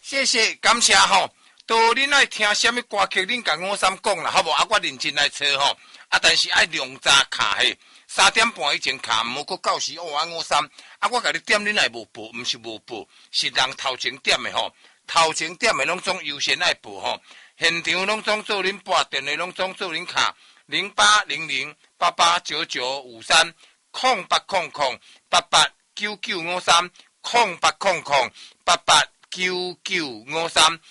谢谢，感谢吼。都恁爱听什么歌曲，恁甲我三讲啦，好无？啊，我认真来找吼。啊，但是爱量早卡嘿，3点半以前卡，毋好到时哦，我三。啊，我甲你点，恁爱无报？毋是无报，是人头前点的吼。头前点的拢总优先爱报吼。现场拢总做恁拨电话，拢总做恁卡0800885308008899530800889953。